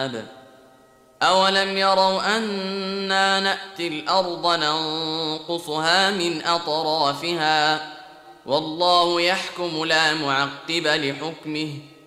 أولم يروا أنا نأتي الأرض ننقصها من أطرافها والله يحكم لا معقب لحكمه